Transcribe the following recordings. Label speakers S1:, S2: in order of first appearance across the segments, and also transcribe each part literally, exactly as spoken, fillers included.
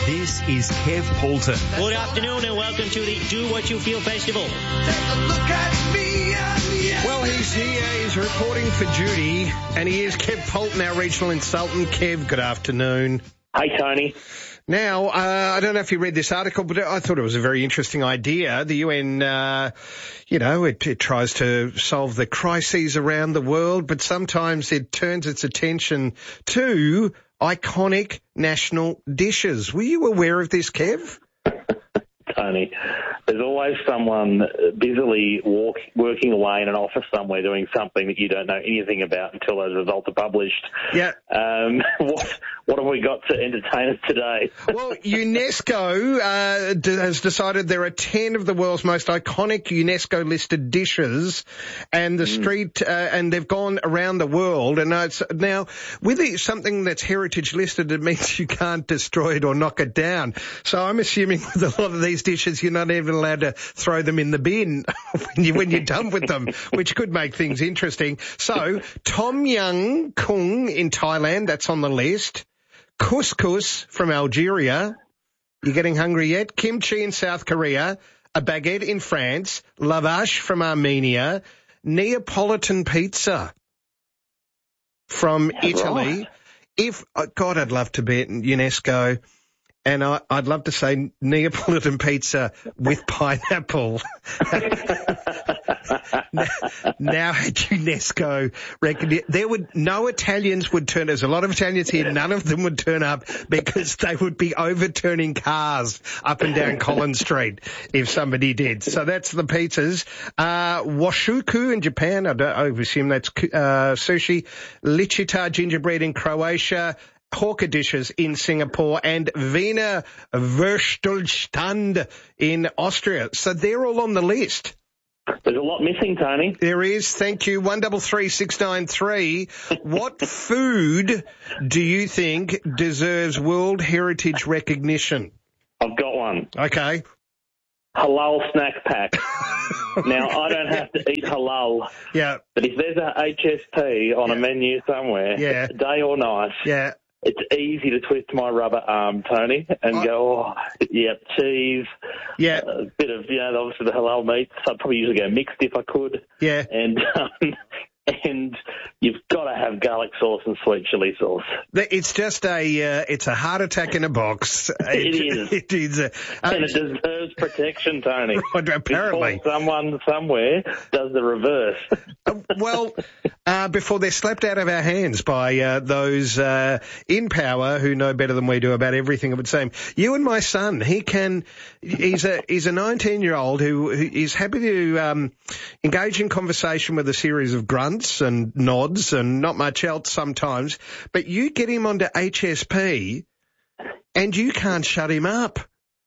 S1: This is Kev Poulton.
S2: Good afternoon and welcome to the Do What You Feel Festival.
S3: Take a look at me and
S4: Well, he's here, he's reporting for duty, and he is Kev Poulton, our regional consultant. Kev, good afternoon.
S5: Hey, Tony.
S4: Now, uh, I don't know if you read this article, but I thought it was a very interesting idea. The U N, uh, you know, it, it tries to solve the crises around the world, but sometimes it turns its attention to iconic national dishes. Were you aware of this, Kev?
S5: Tony, there's always someone busily walk, working away in an office somewhere doing something that you don't know anything about until those results are published.
S4: Yeah.
S5: Um, what what have we got to entertain us today?
S4: Well, UNESCO uh, d- has decided there are ten of the world's most iconic UNESCO-listed dishes, and the mm. street, uh, and they've gone around the world. And uh, it's, now, with it, something that's heritage listed, it means you can't destroy it or knock it down. So I'm assuming with a lot of these dishes, you're not even allowed to throw them in the bin when, you, when you're done with them, which could make things interesting. So, Tom Yum Goong in Thailand, that's on the list. Couscous from Algeria. You getting hungry yet? Kimchi in South Korea. A baguette in France. Lavash from Armenia. Neapolitan pizza from
S5: Yeah,
S4: Italy.
S5: right.
S4: If, oh God, I'd love to be at UNESCO. And I, I'd love to say Neapolitan pizza with pineapple. now, now at UNESCO, reckon there would no Italians would turn. There's a lot of Italians here. None of them would turn up because they would be overturning cars up and down Collins Street if somebody did. So that's the pizzas. Uh, washuku in Japan. I, don't, I assume that's uh, sushi. Lichita gingerbread in Croatia. Hawker dishes in Singapore, and Wiener Würstelstand in Austria. So they're all on the list.
S5: There's a lot missing, Tony.
S4: There is. Thank you. One double three six nine three. What food do you think deserves World Heritage recognition?
S5: I've got one.
S4: Okay.
S5: Halal snack pack. Now, I don't have to eat halal.
S4: Yeah.
S5: But if there's a H S P on
S4: Yeah.
S5: a menu somewhere,
S4: Yeah.
S5: day or night,
S4: Yeah.
S5: it's easy to twist my rubber arm, Tony, and
S4: I-
S5: go, oh, yep, cheese,
S4: Yeah.
S5: a bit of, you know, obviously the halal meat. So I'd probably usually go mixed if I could.
S4: Yeah.
S5: And, um, and you've got to have garlic sauce and sweet chili sauce.
S4: It's just a, uh, it's a heart attack in a box.
S5: It is.
S4: It is. A,
S5: And it deserves protection, Tony.
S4: Apparently.
S5: Before someone somewhere does the reverse.
S4: Well, uh, before they're slapped out of our hands by uh, those uh, in power who know better than we do about everything, it would seem. You and my son, he can, he's a he's a nineteen-year-old who, who is happy to um, engage in conversation with a series of grunts and nods and not much else sometimes, but you get him onto H S P and you can't shut him up.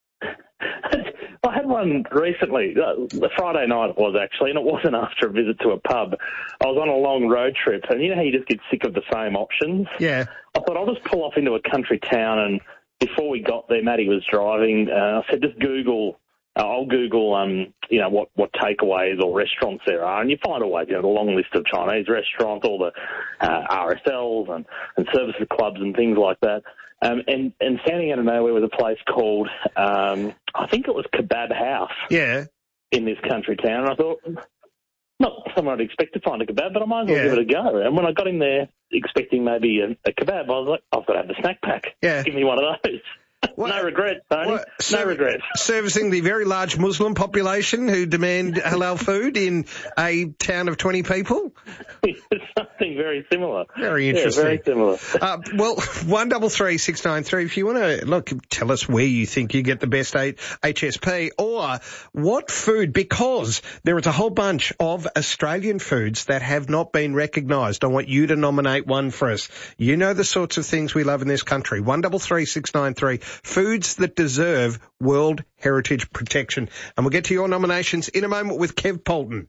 S5: I had one recently, uh, Friday night it was actually, and it wasn't after a visit to a pub. I was on a long road trip, and you know how you just get sick of the same options?
S4: Yeah.
S5: I thought I'll just pull off into a country town, and before we got there, Maddie was driving. Uh, I said, just Google, uh, I'll Google, um, you know, what, what takeaways or restaurants there are, and you find always, you know, the long list of Chinese restaurants, all the uh, R S Ls and, and services clubs and things like that. Um, and, and standing out of nowhere was a place called, um, I think it was Kebab House.
S4: Yeah.
S5: In this country town. And I thought, not somewhere I'd expect to find a kebab, but I might as well
S4: Yeah.
S5: give it a go. And when I got in there expecting maybe a, a kebab, I was like, I've got to have the snack pack.
S4: Yeah.
S5: Give me one of those.
S4: What-
S5: No regrets, Tony.
S4: What,
S5: no
S4: serv-
S5: regrets.
S4: Servicing the very large Muslim population who demand halal food in a town of twenty people?
S5: It's something very similar.
S4: Very interesting.
S5: Yeah, very similar.
S4: Uh, well, one double three six nine three. If you want to look, tell us where you think you get the best H S P, or what food, because there is a whole bunch of Australian foods that have not been recognised. I want you to nominate one for us. You know the sorts of things we love in this country. One double three six nine three. Foods that deserve World Heritage protection, and we'll get to your nominations in a moment with Kev Poulton.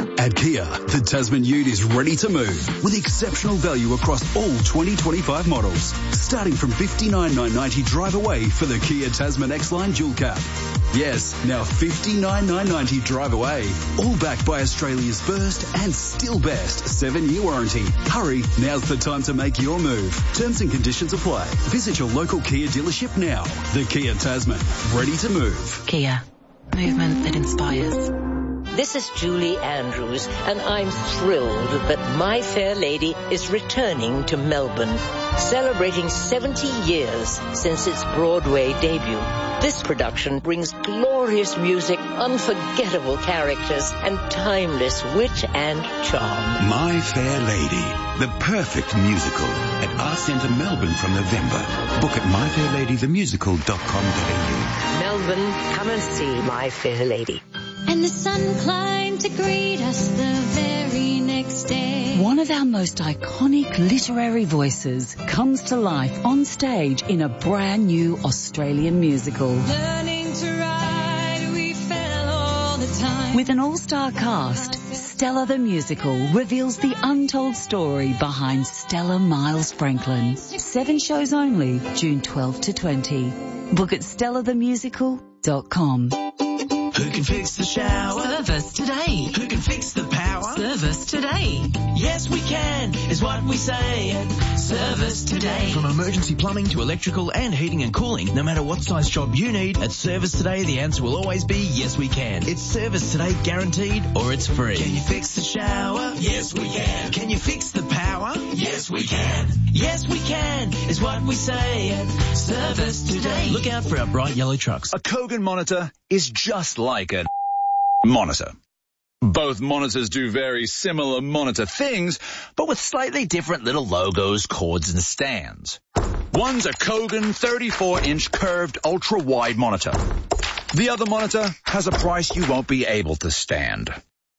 S6: At Kia, the Tasman Ute is ready to move with exceptional value across all twenty twenty-five models, starting from fifty-nine thousand nine hundred ninety drive away for the Kia Tasman X-Line Dual Cab. Yes, now fifty-nine thousand nine hundred ninety drive away, all backed by Australia's first and still best seven-year warranty. Hurry, now's the time to make your move. Terms and conditions apply. Visit your local Kia dealership now. The Kia Tasman, ready to move.
S7: Kia, movement that inspires.
S8: This is Julie Andrews, and I'm thrilled that My Fair Lady is returning to Melbourne, celebrating seventy years since its Broadway debut. This production brings glorious music, unforgettable characters, and timeless wit and charm.
S9: My Fair Lady, the perfect musical at Arts Centre Melbourne from November. Book at my fair lady the musical dot com dot a u.
S8: Melbourne, come and see My Fair Lady.
S10: And the sun climbed to greet us the very next day.
S7: One of our most iconic literary voices comes to life on stage in a brand new Australian musical.
S10: Learning to ride, we fell all the time.
S7: With an all-star cast, Stella the Musical reveals the untold story behind Stella Miles Franklin. Seven shows only, June twelfth to twentieth. Book at stella the musical dot com.
S3: Who can fix the shower?
S11: Service today.
S3: Who can fix the power?
S11: Service today.
S3: Yes, we can, is what we say. Service today.
S12: From emergency plumbing to electrical and heating and cooling, no matter what size job you need, at Service Today, the answer will always be yes, we can. It's Service Today guaranteed, or it's free.
S3: Can you fix the shower? Yes, we can. Can you fix the power? Yes, we can. Yes, we can, is what we say. Service Today.
S12: Look out for our bright yellow trucks.
S1: A Kogan monitor is just like a monitor. Both monitors do very similar monitor things, but with slightly different little logos, cords, and stands. One's a Kogan thirty-four inch curved ultra-wide monitor. The other monitor has a price you won't be able to stand.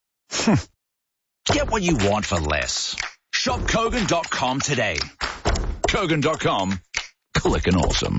S1: Get what you want for less. Shop Kogan dot com today. Kogan dot com. Clickin' awesome.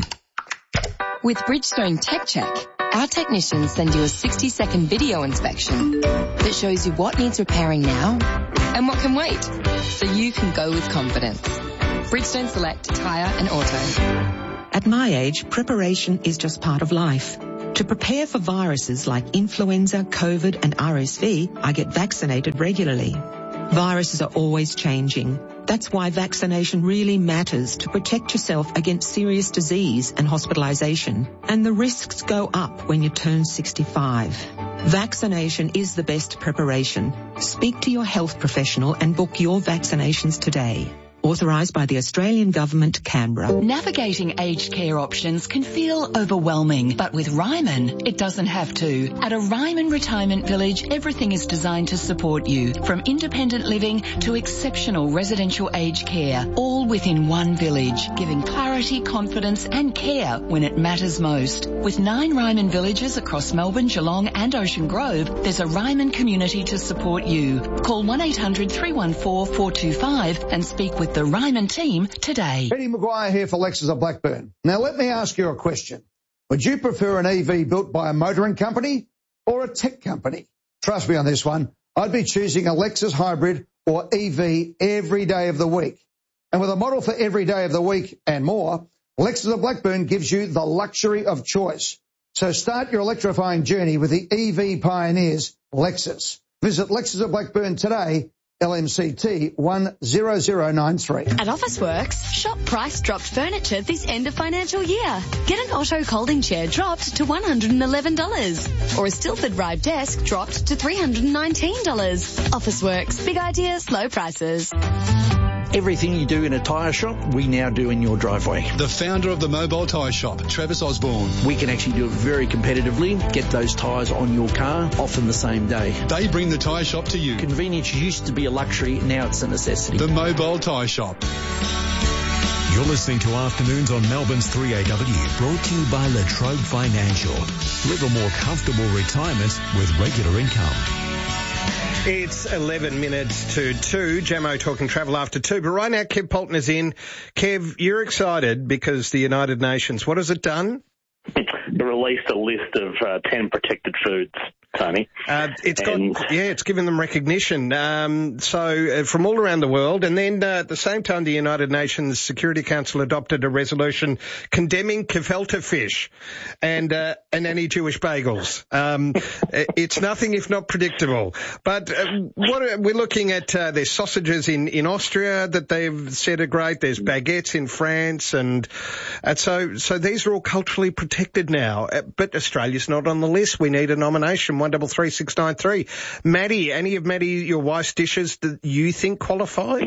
S13: With Bridgestone Tech Check, our technicians send you a sixty second video inspection that shows you what needs repairing now and what can wait, so you can go with confidence. Bridgestone Select Tyre and Auto.
S14: At my age, preparation is just part of life. To prepare for viruses like influenza, COVID and R S V, I get vaccinated regularly. Viruses are always changing. That's why vaccination really matters to protect yourself against serious disease and hospitalization. And the risks go up when you turn sixty-five. Vaccination is the best preparation. Speak to your health professional and book your vaccinations today. Authorised by the Australian Government, Canberra.
S7: Navigating aged care options can feel overwhelming, but with Ryman, it doesn't have to. At a Ryman Retirement Village, everything is designed to support you, from independent living to exceptional residential aged care, all within one village, giving clarity, confidence and care when it matters most. With nine Ryman villages across Melbourne, Geelong and Ocean Grove, there's a Ryman community to support you. Call one eight hundred three one four four two five and speak with the Ryman team today.
S15: Eddie Maguire here for Lexus of Blackburn. Now let me ask you a question. Would you prefer an E V built by a motoring company or a tech company? Trust me on this one. I'd be choosing a Lexus hybrid or E V every day of the week. And with a model for every day of the week and more, Lexus of Blackburn gives you the luxury of choice. So start your electrifying journey with the E V pioneers, Lexus. Visit Lexus of Blackburn today. L M C T one zero zero nine three.
S16: At Officeworks, shop price dropped furniture this end of financial year. Get an Otto Colding chair dropped to one hundred eleven dollars or a Stilford Ride desk dropped to three hundred nineteen dollars. Officeworks, big ideas, low prices.
S17: Everything you do in a tyre shop, we now do in your driveway.
S18: The founder of the Mobile Tyre Shop, Travis Osborne.
S17: We can actually do it very competitively, get those tyres on your car, often the same day.
S18: They bring the tyre shop to you.
S17: Convenience used to be a luxury, now it's a necessity.
S18: The Mobile Tyre Shop.
S1: You're listening to Afternoons on Melbourne's three A W, brought to you by Latrobe Financial. Live a more comfortable retirement with regular income.
S4: It's eleven minutes to two. Jamo talking travel after two. But right now, Kev Polton is in. Kev, you're excited because the United Nations, what has it done?
S5: It released a list of uh, ten protected foods. Tony.
S4: Uh, it's
S5: And-
S4: got, yeah, it's given them recognition. Um, so uh, from all around the world, and then uh, at the same time, the United Nations Security Council adopted a resolution condemning gefilte fish and uh, and any Jewish bagels. Um, it's nothing if not predictable. But uh, what are, we're looking at, uh, there's sausages in in Austria that they've said are great. There's baguettes in France, and and so so these are all culturally protected now. Uh, but Australia's not on the list. We need a nomination. One double three six nine three. Maddie, any of Maddie, your wife's dishes that you think qualify?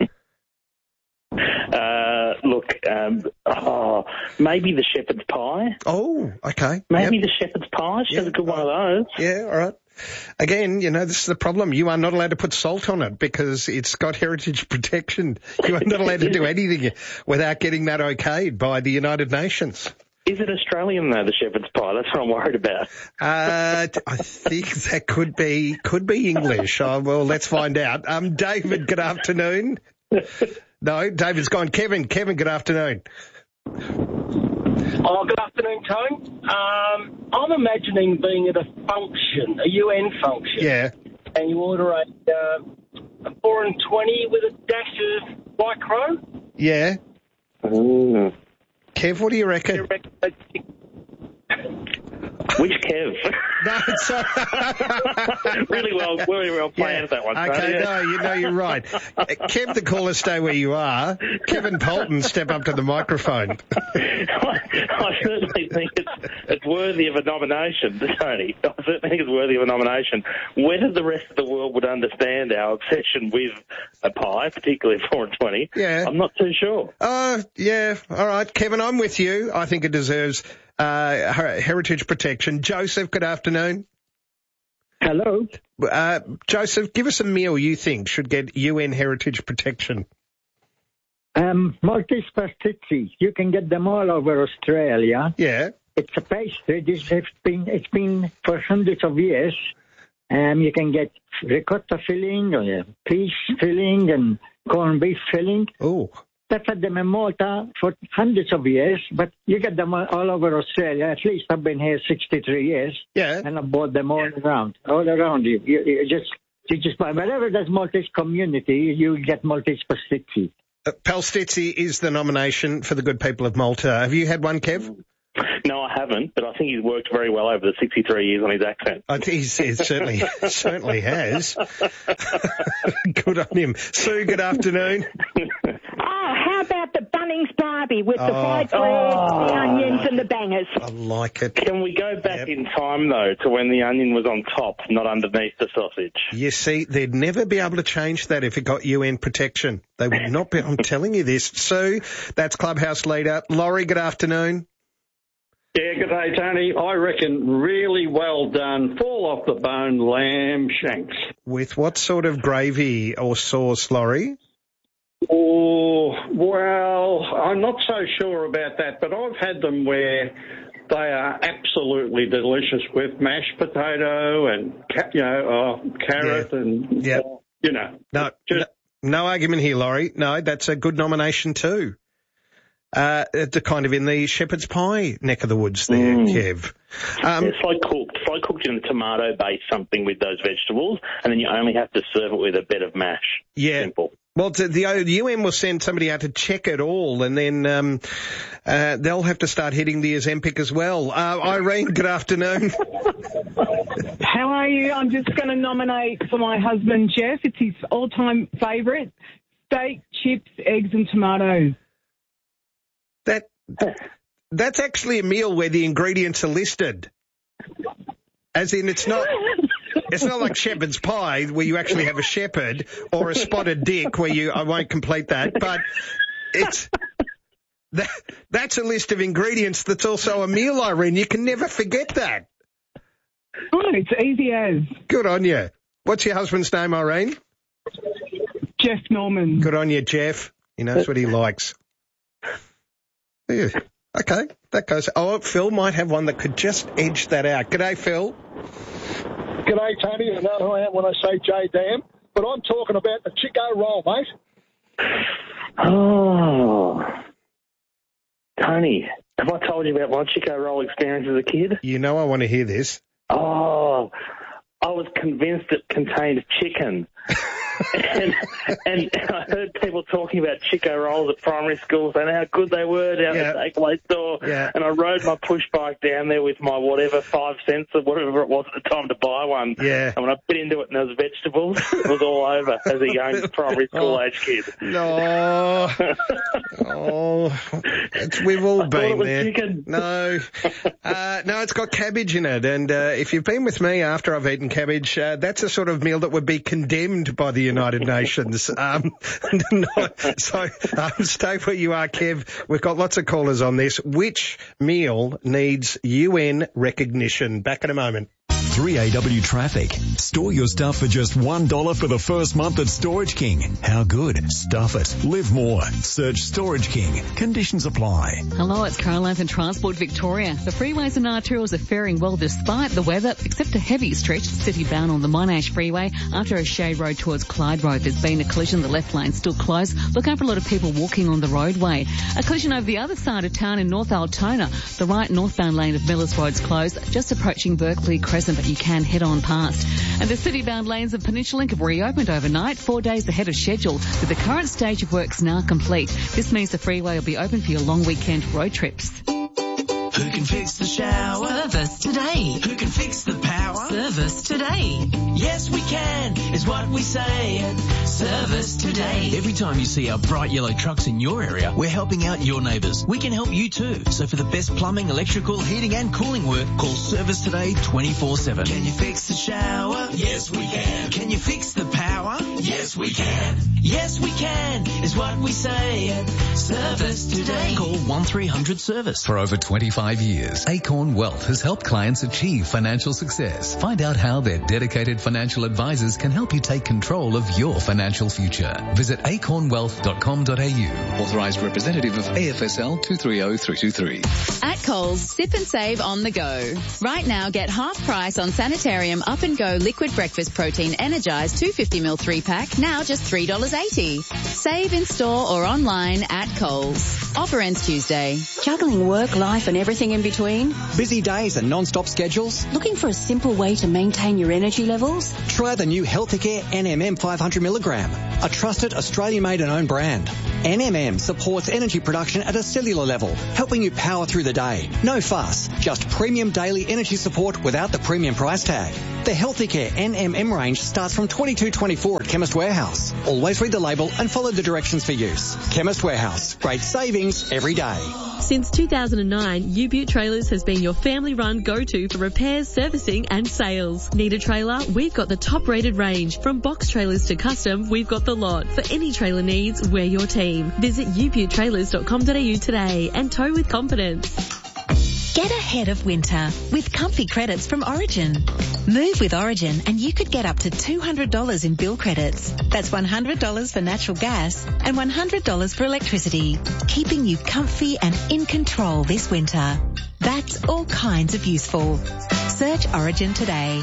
S5: Uh, look, um, oh, maybe the shepherd's pie.
S4: Oh, okay.
S5: Maybe
S4: Yep.
S5: the shepherd's pie. She
S4: Yep.
S5: has a good one of those.
S4: Yeah, all right. Again, you know, this is the problem. You are not allowed to put salt on it because it's got heritage protection. You are not allowed to do anything without getting that okayed by the United Nations.
S5: Is it Australian though, the shepherd's pie? That's what I'm worried about.
S4: Uh, I think that could be could be English. Oh, well, let's find out. Um, David, good afternoon. No, David's gone. Kevin, Kevin, good afternoon.
S19: Oh, good afternoon, Tone. Um, I'm imagining being at a function, a U N function.
S4: Yeah.
S19: And you order a, uh, a four and twenty with a dash of white crow.
S4: Yeah.
S5: Ooh.
S4: Kev, what do you reckon?
S5: Which Kev?
S4: No, it's uh,
S5: really well, really well planned,
S4: Yeah.
S5: that one.
S4: Okay,
S5: Tony.
S4: no, you know you're right. Uh, Kev, the caller, stay where you are. Kevin Polton, step up to the microphone.
S5: I, I certainly think it's, it's worthy of a nomination, Tony. I certainly think it's worthy of a nomination. Whether the rest of the world would understand our obsession with a pie, particularly four and twenty,
S4: Yeah.
S5: I'm not too sure.
S4: Oh, yeah. All right, Kevin, I'm with you. I think it deserves uh, her- heritage protection. Joseph, good afternoon.
S20: Hello.
S4: Uh, Joseph, give us a meal you think should get U N heritage protection.
S20: Um, Maltese pasticci. You can get them all over Australia.
S4: Yeah.
S20: It's a pastry. This it's been it's been for hundreds of years. Um, you can get ricotta filling, or peach filling, and corned beef filling.
S4: Oh.
S20: They've had them in Malta for hundreds of years, but you get them all over Australia. At least I've been here sixty-three years.
S4: Yeah.
S20: And I bought them all around, all around you. You, you just, you just buy wherever there's Maltese community, you get Maltese pasticci.
S4: Uh, Pasticci is the nomination for the good people of Malta. Have you had one, Kev?
S5: No, I haven't, but I think he's worked very well over the sixty-three years on his accent.
S4: I think he's, he certainly certainly has. Good on him. Sue, good afternoon.
S21: Oh, how about the Bunnings Barbie with the
S4: Oh.
S21: fried bread,
S5: Oh.
S21: the onions and the bangers?
S4: I like it.
S5: Can we go back in time, though, to when the onion was on top, not underneath the sausage?
S4: You see, they'd never be able to change that if it got U N protection. They would not be. I'm telling you this. Sue, that's Clubhouse leader. Laurie, good afternoon.
S22: Yeah, good day, Tony. I reckon really well done, fall off the bone lamb shanks.
S4: With what sort of gravy or sauce, Laurie?
S22: Oh, well, I'm not so sure about that, but I've had them where they are absolutely delicious with mashed potato and, ca- you know, uh, carrot and,
S4: Yeah.
S22: uh, you know.
S4: No, no, no argument here, Laurie. No, that's a good nomination too. Uh, the kind of in the shepherd's pie neck of the woods there,
S5: Mm.
S4: Kev. Um,
S5: it's like cooked. It's like cooked in a tomato-based something with those vegetables, and then you only have to serve it with a bit of mash.
S4: Yeah.
S5: Simple.
S4: Well, the, the U N will send somebody out to check it all, and then um, uh, they'll have to start hitting the Ozempic as well. Uh, Irene, good afternoon.
S23: How are you? I'm just going to nominate for my husband, Jeff. It's his all-time favourite, steak, chips, eggs and tomatoes.
S4: That That's actually a meal where the ingredients are listed. As in, it's not... It's not like shepherd's pie where you actually have a shepherd or a spotted dick where you, I won't complete that, but it's, that, that's a list of ingredients that's also a meal, Irene. You can never forget that.
S23: Oh, it's easy as.
S4: Good on you. What's your husband's name, Irene?
S23: Jeff Norman.
S4: Good on you, Jeff. He knows what he likes. Yeah. Okay, that goes. Oh, Phil might have one that could just edge that out. G'day, Phil.
S24: G'day, Tony. You know who I am when I say J Dam, but I'm talking about the Chico roll, mate.
S5: Oh, Tony, have I told you about my Chico roll experience as a kid?
S4: You know I want to hear this.
S5: Oh, oh, I was convinced it contained chicken. and, and I heard people talking about Chico rolls at primary schools and how good they were down
S4: Yeah.
S5: at the takeaway store.
S4: Yeah.
S5: And I rode my push bike down there with my whatever, five cents or whatever it was at the time to buy one.
S4: Yeah.
S5: And when I bit into it and there was vegetables, it was all over as a young primary school age kid.
S4: No. Oh, it's, we've all
S5: I thought
S4: been
S5: it was
S4: there.
S5: chicken.
S4: No. Uh, no, it's got cabbage in it. And uh, if you've been with me after I've eaten cabbage, uh, that's a sort of meal that would be condemned by the United Nations. Um, no, so um, stay where you are, Kev. We've got lots of callers on this. Which meal needs U N recognition? Back in a moment.
S2: three A W traffic. Store your stuff for just one dollar for the first month at Storage King. How good? Stuff it. Live more. Search Storage King. Conditions apply.
S6: Hello, it's Caroline from Transport Victoria. The freeways and arterials are faring well despite the weather, except a heavy stretch city-bound on the Monash Freeway after a shade road towards Clyde Road. There's been a collision. The left lane still closed. Look out for a lot of people walking on the roadway. A collision over the other side of town in North Altona. The right northbound lane of Millers Road's closed, just approaching Berkeley Crescent, but you can head on past. And the city-bound lanes of Peninsula Link have reopened overnight, four days ahead of schedule, with the current stage of works now complete. This means the freeway will be open for your long weekend road trips.
S3: Who can fix the shower?
S11: Service today.
S3: Who can fix the power?
S11: Service today.
S3: Yes, we can, is what we say at Service Today.
S12: Every time you see our bright yellow trucks in your area, we're helping out your neighbours. We can help you too. So for the best plumbing, electrical, heating and cooling work, call Service Today twenty-four seven.
S3: Can you fix the shower? Yes, we can. Can you fix the power? Yes, we can. Yes, we can, is what we say at Service Today.
S12: Call one three hundred service.
S8: For over twenty-five years, Acorn Wealth has helped clients achieve financial success. Find out how their dedicated financial advisors can help you take control of your financial future. Visit acorn wealth dot com dot a u. Authorised representative of A F S L two three zero three two three.
S9: At Coles, sip and save on the go. Right now, get half price on Sanitarium Up and Go Liquid Breakfast Protein Energized two hundred fifty milliliter three pack, now just three dollars eighty. Save in store or online at Coles. Offer ends Tuesday.
S25: Juggling work, life and everything in between?
S26: Busy days and non-stop schedules?
S25: Looking for a simple way to maintain your energy levels?
S26: Try the new Healthicare N M M five hundred milligram, a trusted Australian-made and owned brand. N M M supports energy production at a cellular level, helping you power through the day. No fuss, just premium daily energy support without the premium price tag. The Healthicare N M M range starts from twenty-two twenty-four at Chemist Warehouse. Always read the label and follow the directions for use. Chemist Warehouse, great savings every day.
S27: Since two thousand nine, U-Butte Trailers has been your family-run go-to for repairs, servicing and sales. Need a trailer? We've got the top-rated range. From box trailers to custom, we've got the lot. For any trailer needs, we're your team. Visit u butte trailers dot com dot a u today and tow with confidence.
S28: Get ahead of winter with comfy credits from Origin. Move with Origin and you could get up to two hundred dollars in bill credits. That's one hundred dollars for natural gas and one hundred dollars for electricity, keeping you comfy and in control this winter. That's all kinds of useful. Search Origin today.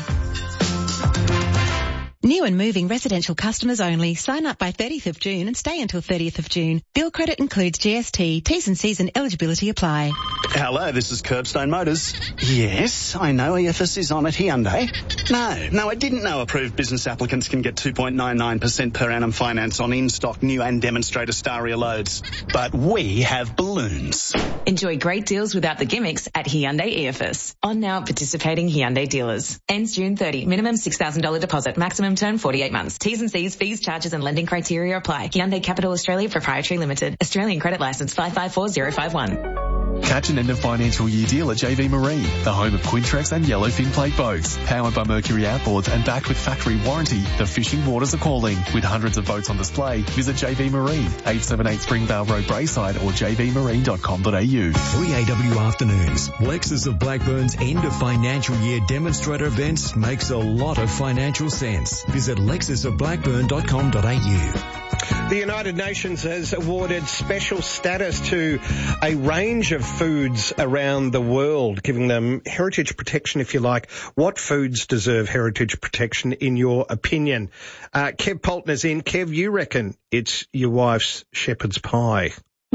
S28: New and moving residential customers only. Sign up by thirtieth of June and stay until thirtieth of June. Bill credit includes G S T. T's and C's and eligibility apply.
S29: Hello, this is Curbstone Motors. Yes, I know E F S is on at Hyundai. No, no, I didn't know approved business applicants can get two point nine nine percent per annum finance on in-stock new and demonstrator Staria loads. But we have balloons.
S11: Enjoy great deals without the gimmicks at Hyundai E F S. On now participating Hyundai dealers. Ends June thirtieth. Minimum six thousand dollars deposit. Maximum term forty-eight months. T's and C's, fees, charges and lending criteria apply. Hyundai Capital Australia Proprietary Limited. Australian credit license five five four zero five one.
S30: Catch an end of financial year deal at J V Marine, the home of Quintrex and Yellowfin plate boats. Powered by Mercury outboards and backed with factory warranty, the fishing waters are calling. With hundreds of boats on display, visit J V Marine, eight seventy-eight Springvale Road, Braeside or j v marine dot com dot a u.
S2: three A W afternoons. Lexus of Blackburn's end of financial year demonstrator events makes a lot of financial sense. Visit lexus of blackburn dot com dot a u.
S4: The United Nations has awarded special status to a range of foods around the world, giving them heritage protection, if you like. What foods deserve heritage protection, in your opinion? Uh, Kev Poltner's in. Kev, you reckon it's your wife's shepherd's pie?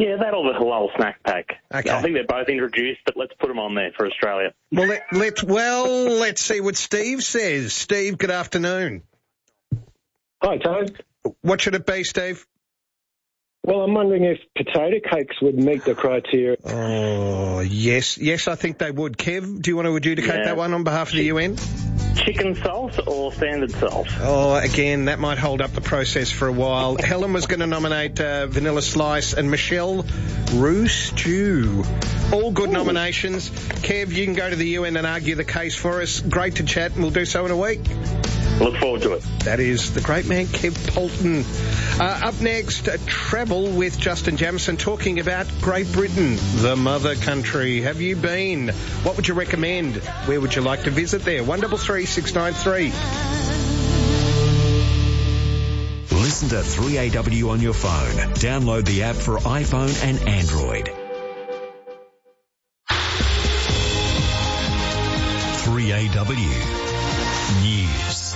S5: Yeah, that or the halal snack pack.
S4: Okay.
S5: I think they're both introduced, but let's put them on there for Australia.
S4: Well, let, let's well, let's see what Steve says. Steve, good afternoon.
S1: Hi, Tony.
S4: What should it be, Steve?
S1: Well, I'm wondering if potato cakes would meet the criteria.
S4: Oh, yes. Yes, I think they would. Kev, do you want to adjudicate
S5: Yeah.
S4: that one on behalf of the U N?
S5: Chicken salt or standard salt?
S4: Oh, again, that might hold up the process for a while. Helen was going to nominate uh, Vanilla Slice and Michelle Roux Stew. All good Ooh. nominations. Kev, you can go to the U N and argue the case for us. Great to chat, and we'll do so in a week.
S5: Look forward to it.
S4: That is the great man, Kev Poulton. Uh, up next, uh, travel with Justin Jamieson talking about Great Britain, the mother country. Have you been? What would you recommend? Where would you like to visit there? one three three, six nine three.
S2: Listen to three A W on your phone. Download the app for iPhone and Android. three A W News.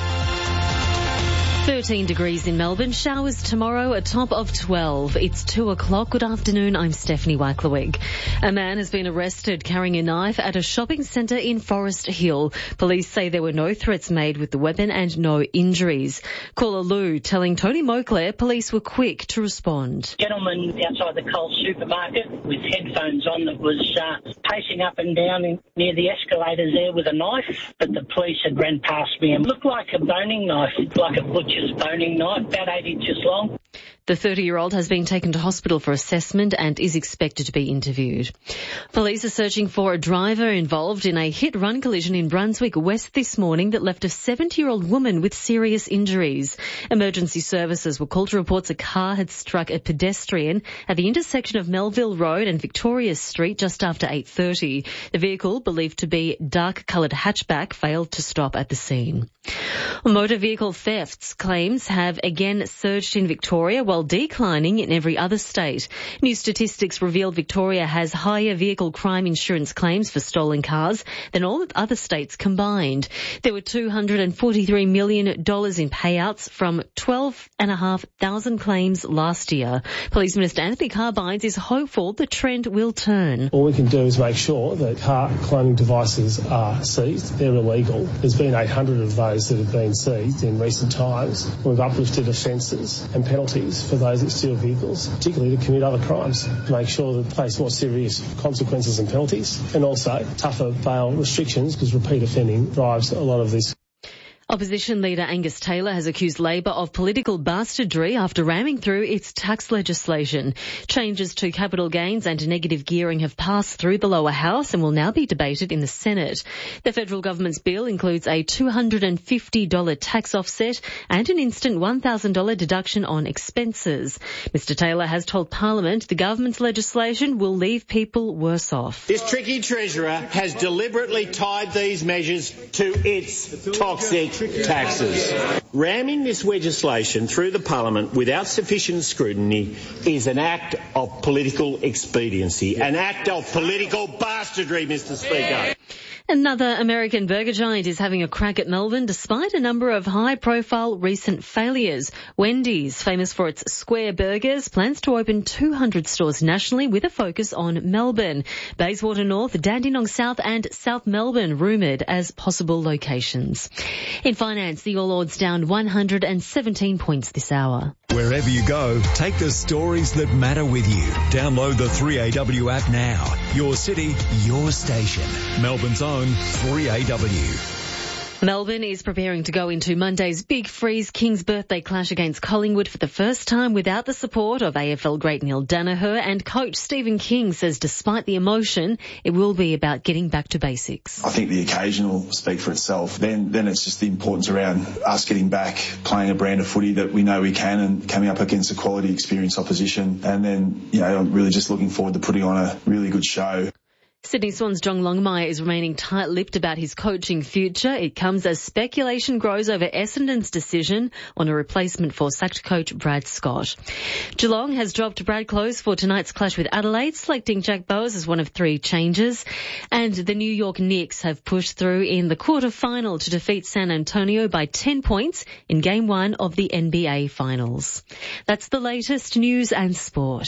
S27: thirteen degrees in Melbourne. Showers tomorrow, a top of twelve. It's two o'clock. Good afternoon. I'm Stephanie Wacklerwig. A man has been arrested carrying a knife at a shopping centre in Forest Hill. Police say there were no threats made with the weapon and no injuries. Caller Lou telling Tony Moclair police were quick to respond.
S7: Gentleman outside the Coles supermarket with headphones on that was uh, pacing up and down in, near the escalators there with a knife, but the police had ran past me and looked like a boning knife, like a butcher's boning knife, about eight inches long.
S27: The thirty-year-old has been taken to hospital for assessment and is expected to be interviewed. Police are searching for a driver involved in a hit-run collision in Brunswick West this morning that left a seventy-year-old woman with serious injuries. Emergency services were called to reports a car had struck a pedestrian at the intersection of Melville Road and Victoria Street just after eight thirty. The vehicle, believed to be dark-coloured hatchback, failed to stop at the scene. Motor vehicle thefts claims have again surged in Victoria while declining in every other state. New statistics reveal Victoria has higher vehicle crime insurance claims for stolen cars than all other states combined. There were two hundred forty-three million dollars in payouts from twelve thousand five hundred claims last year. Police Minister Anthony Carbines is hopeful the trend will turn.
S10: All we can do is make sure that car cloning devices are seized. They're illegal. There's been eight hundred of those that have been seized in recent times. We've uplifted offences and penalties for those that steal vehicles, particularly to commit other crimes, to make sure that they face more serious consequences and penalties, and also tougher bail restrictions, because repeat offending drives a lot of this.
S27: Opposition leader Angus Taylor has accused Labor of political bastardry after ramming through its tax legislation. Changes to capital gains and negative gearing have passed through the lower house and will now be debated in the Senate. The federal government's bill includes a two hundred fifty dollars tax offset and an instant one thousand dollars deduction on expenses. Mister Taylor has told Parliament the government's legislation will leave people worse off.
S13: This tricky treasurer has deliberately tied these measures to its toxic taxes. Ramming this legislation through the Parliament without sufficient scrutiny is an act of political expediency, an act of political bastardry, Mister Speaker.
S27: Another American burger giant is having a crack at Melbourne despite a number of high-profile recent failures. Wendy's, famous for its square burgers, plans to open two hundred stores nationally with a focus on Melbourne. Bayswater North, Dandenong South and South Melbourne rumoured as possible locations. In finance, the All Ords down one hundred seventeen points this hour.
S2: Wherever you go, take the stories that matter with you. Download the three A W app now. Your city, your station. Melbourne's own three A W.
S27: Melbourne is preparing to go into Monday's Big Freeze King's birthday clash against Collingwood for the first time without the support of A F L great Neil Danaher, and coach Stephen King says despite the emotion, it will be about getting back to basics.
S14: I think the occasion will speak for itself. Then then it's just the importance around us getting back, playing a brand of footy that we know we can, and coming up against a quality experienced opposition. And then, you know, I'm really just looking forward to putting on a really good show.
S27: Sydney Swans' John Longmire is remaining tight-lipped about his coaching future. It comes as speculation grows over Essendon's decision on a replacement for sacked coach Brad Scott. Geelong has dropped Brad Close for tonight's clash with Adelaide, selecting Jack Bowes as one of three changes. And the New York Knicks have pushed through in the quarter-final to defeat San Antonio by ten points in Game one of the N B A Finals. That's the latest news and sport.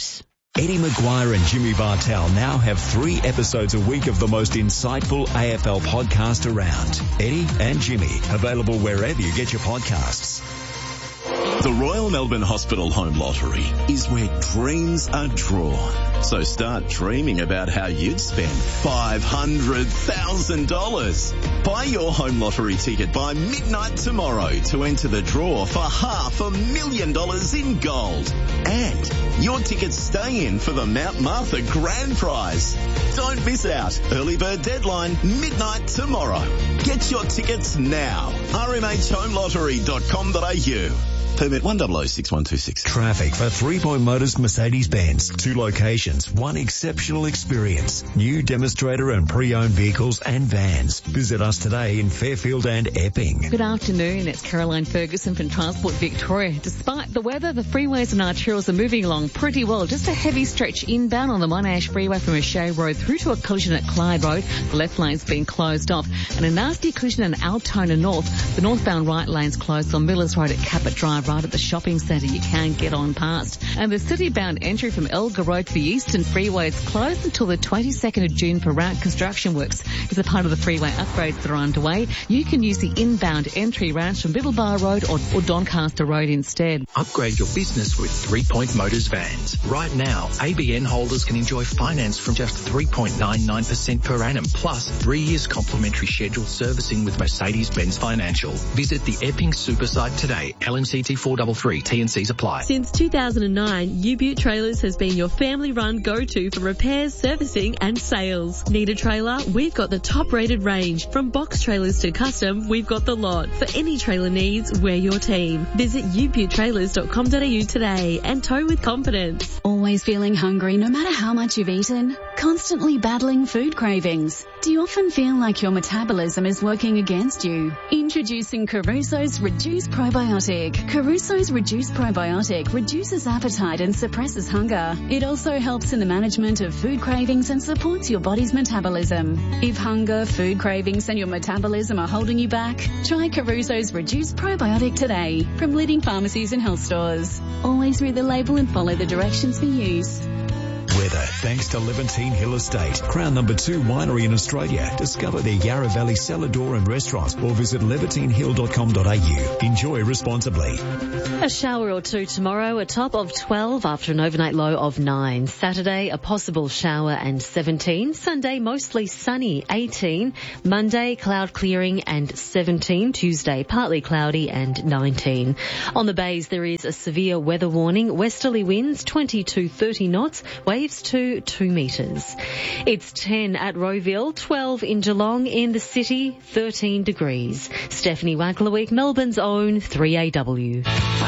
S2: Eddie Maguire and Jimmy Bartell now have three episodes a week of the most insightful A F L podcast around. Eddie and Jimmy, available wherever you get your podcasts.
S15: The Royal Melbourne Hospital Home Lottery is where dreams are drawn. So start dreaming about how you'd spend five hundred thousand dollars. Buy your home lottery ticket by midnight tomorrow to enter the draw for half a million dollars in gold. And your tickets stay in for the Mount Martha Grand Prize. Don't miss out. Early bird deadline, midnight tomorrow. Get your tickets now. r m h home lottery dot com dot a u. Permit one zero zero six one two six.
S2: Traffic for Three Point Motors Mercedes-Benz. Two locations, one exceptional experience. New demonstrator and pre-owned vehicles and vans. Visit us today in Fairfield and Epping.
S6: Good afternoon. It's Caroline Ferguson from Transport Victoria. Despite the weather, the freeways and arterials are moving along pretty well. Just a heavy stretch inbound on the Monash Freeway from O'Shea Road through to a collision at Clyde Road. The left lane's been closed off. And a nasty collision in Altona North. The northbound right lane's closed on Millers Road at Cabot Drive, right at the shopping centre. You can't get on past. And the city-bound entry from Elgar Road to the Eastern Freeway is closed until the twenty-second of June for route construction works. As a part of the freeway upgrades that are underway, you can use the inbound entry routes from Middlebar Road or, or Doncaster Road instead.
S16: Upgrade your business with Three Point Motors vans. Right now, A B N holders can enjoy finance from just three point nine nine percent per annum, plus three years complimentary scheduled servicing with Mercedes-Benz Financial. Visit the Epping Super Site today. L M C T four three three, T and C's apply.
S27: Since two thousand nine, U-Butte Trailers has been your family-run go-to for repairs, servicing and sales. Need a trailer? We've got the top-rated range. From box trailers to custom, we've got the lot. For any trailer needs, we're your team. Visit u butte trailers dot com dot a u today and tow with confidence.
S25: Always feeling hungry no matter how much you've eaten? Constantly battling food cravings? Do you often feel like your metabolism is working against you? Introducing Caruso's Reduce Probiotic. Caruso's Reduce Probiotic reduces appetite and suppresses hunger. It also helps in the management of food cravings and supports your body's metabolism. If hunger, food cravings and your metabolism are holding you back, try Caruso's Reduce Probiotic today from leading pharmacies and health stores. Always read the label and follow the directions for use.
S2: Weather, thanks to Levantine Hill Estate, Crown number two winery in Australia. Discover their Yarra Valley cellar door and restaurant or visit levantine hill dot com dot a u. Enjoy responsibly.
S27: A shower or two tomorrow, a top of twelve after an overnight low of nine. Saturday, a possible shower and seventeen. Sunday, mostly sunny, eighteen. Monday, cloud clearing and seventeen. Tuesday, partly cloudy and nineteen. On the bays, there is a severe weather warning. Westerly winds, twenty to thirty knots. Waves to two metres. It's ten at Rowville, twelve in Geelong, in the city, thirteen degrees. Stephanie Wacklewick, Melbourne's own three A W.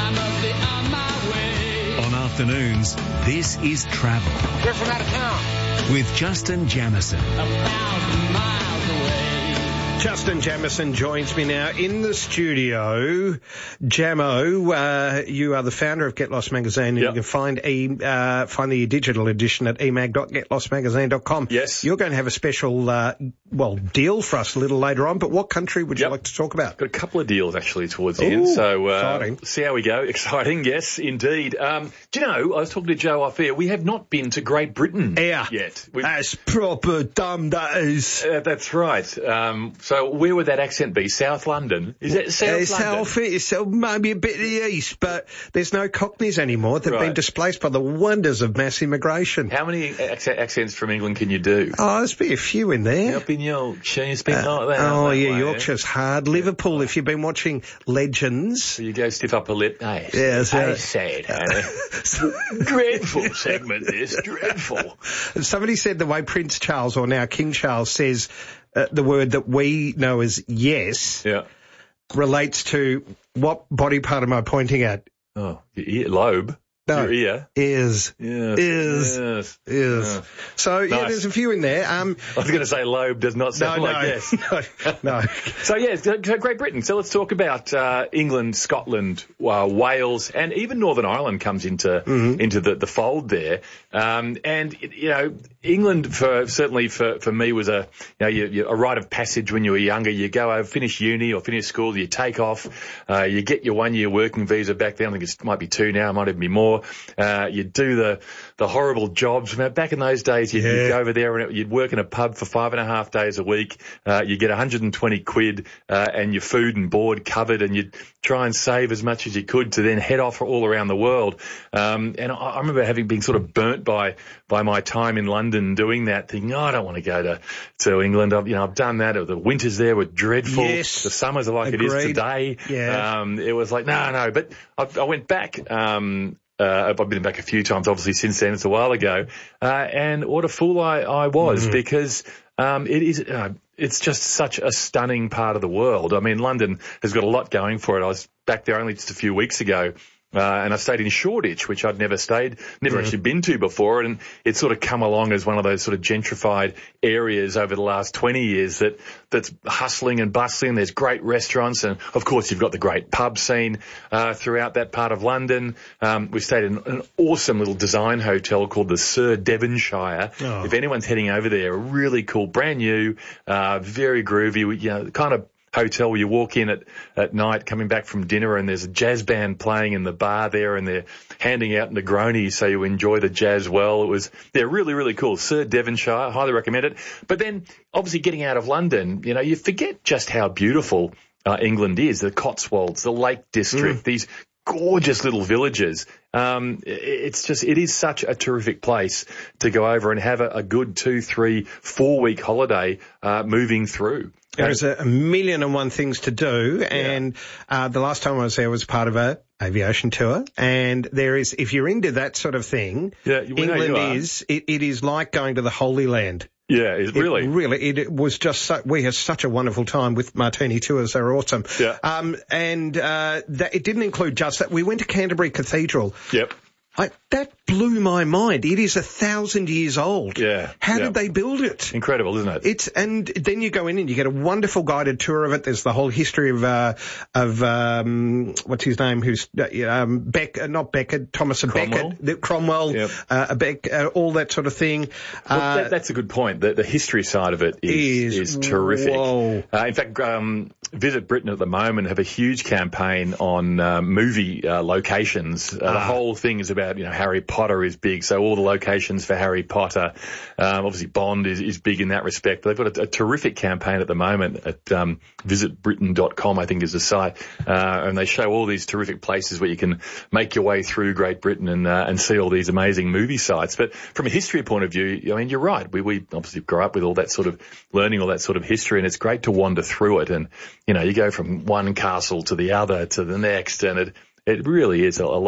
S2: On afternoons, this is Travel.
S17: We're from out of town.
S2: With Justin Jamieson.
S17: A thousand miles away.
S4: Justin Jamieson joins me now in the studio. Jamo, uh, you are the founder of Get Lost Magazine, and yep. you can find e, uh, find the digital edition at e mag dot get lost magazine dot com.
S18: Yes.
S4: You're going to have a special, uh, well, deal for us a little later on, but what country would you yep. like to talk about?
S18: Got a couple of deals actually towards the
S4: Ooh,
S18: end, so uh,
S4: exciting.
S18: See how we go. Exciting, yes, indeed. Um, do you know, I was talking to Joe off air, we have not been to Great Britain
S4: yeah.
S18: yet.
S4: We've, That's proper dumb, that is.
S18: Uh, that's right. Um, so where would that accent be? South London? Is it South
S4: uh,
S18: London?
S4: South, it's maybe a bit of the east, but there's no Cockneys anymore. They've
S18: right.
S4: been displaced by the wonders of mass immigration.
S18: How many ac- accents from England can you do?
S4: Oh, there's been a few in there.
S18: Up in Yorkshire, it's been
S4: uh,
S18: like that.
S4: Oh,
S18: that
S4: yeah,
S18: way,
S4: Yorkshire's
S18: yeah.
S4: hard. Liverpool, if you've been watching Legends.
S18: So you go stiff upper lip. Oh, it's,
S4: yeah, so,
S18: it's sad. Dreadful segment, this. Dreadful.
S4: Somebody said the way Prince Charles, or now King Charles, says uh, the word that we know as yes
S18: yeah.
S4: relates to what body part am I pointing at?
S18: Oh, your ear, lobe.
S4: No,
S18: your ear.
S4: Ears.
S18: Yes.
S4: Ears.
S18: Yes.
S4: Ears.
S18: Yeah.
S4: So, yeah,
S18: nice.
S4: There's a few in there. Um,
S18: I was going to say lobe does not sound
S4: no,
S18: like
S4: no,
S18: yes.
S4: No, no.
S18: So, yeah, Great Britain. So let's talk about uh, England, Scotland, uh, Wales, and even Northern Ireland comes into
S4: mm-hmm.
S18: into the, the fold there. Um, and, you know, England, for certainly for, for me, was a, you know, you, you, a rite of passage when you were younger. You go over, finish uni or finish school, you take off, uh, you get your one-year working visa back then. I think it might be two now, it might even be more. more. Uh, you'd do the, the horrible jobs. Back in those days, you'd, yeah. you'd go over there and you'd work in a pub for five and a half days a week. Uh, you get one hundred twenty quid, uh, and your food and board covered, and you'd try and save as much as you could to then head off all around the world. Um, and I, I remember having been sort of burnt by, by my time in London doing that, thinking, oh, I don't want to go to, to England. I've, you know, I've done that. The winters there were dreadful.
S4: Yes.
S18: The summers are like
S4: Agreed.
S18: it is today.
S4: Yeah.
S18: Um, it was like, no, no, but I, I went back, um, Uh, I've been back a few times, obviously, since then. It's a while ago. Uh, and what a fool I, I was mm. because, um, it is, uh, it's just such a stunning part of the world. I mean, London has got a lot going for it. I was back there only just a few weeks ago. Uh, and I stayed in Shoreditch, which I'd never stayed, never mm. actually been to before. And it's sort of come along as one of those sort of gentrified areas over the last twenty years that, that's hustling and bustling. There's great restaurants. And of course, you've got the great pub scene, uh, throughout that part of London. Um, we stayed in an awesome little design hotel called the Sir Devonshire. Oh. If anyone's heading over there, a really cool, brand new, uh, very groovy, you know, kind of hotel where you walk in at, at night coming back from dinner and there's a jazz band playing in the bar there and they're handing out Negronis so you enjoy the jazz well. It was, they're really, really cool. Sir Devonshire, highly recommend it. But then obviously getting out of London, you know, you forget just how beautiful uh, England is. The Cotswolds, the Lake District, mm. these gorgeous little villages. Um, it's just, it is such a terrific place to go over and have a, a good two, three, four week holiday, uh, moving through.
S4: There's a million and one things to do, and uh, the last time I was there was part of a aviation tour, and there is, if you're into that sort of thing,
S18: yeah,
S4: England is, it, it is like going to the Holy Land.
S18: Yeah, it really.
S4: It really, it, it was just so, we had such a wonderful time with Martini Tours. They were awesome.
S18: Yeah.
S4: Um, and, uh, that, it didn't include just that. We went to Canterbury Cathedral.
S18: Yep.
S4: I, that blew my mind. It is a thousand years old.
S18: Yeah.
S4: How
S18: yeah.
S4: did they build it?
S18: Incredible, isn't it?
S4: It's, and then you go in and you get a wonderful guided tour of it. There's the whole history of, uh, of, um, what's his name? Who's, um, Beck, uh, not Beckett, Thomas and
S18: Cromwell.
S4: Becket, Cromwell,
S18: yep.
S4: uh, Beck, uh, all that sort of thing.
S18: Well,
S4: uh,
S18: that, that's a good point. The, the history side of it is,
S4: is,
S18: is terrific.
S4: Whoa.
S18: Uh, in fact, um, Visit Britain at the moment have a huge campaign on, uh, movie, uh, locations. Uh, ah. The whole thing is about, you know, Harry Potter is big, so all the locations for Harry Potter. Um, obviously Bond is, is big in that respect. But they've got a, a terrific campaign at the moment at um, visit britain dot com, I think is the site. Uh, and they show all these terrific places where you can make your way through Great Britain and uh, and see all these amazing movie sites. But from a history point of view, I mean, you're right. We, we obviously grow up with all that sort of learning, all that sort of history, and it's great to wander through it. And, you know, you go from one castle to the other to the next, and it, it really is a, a lot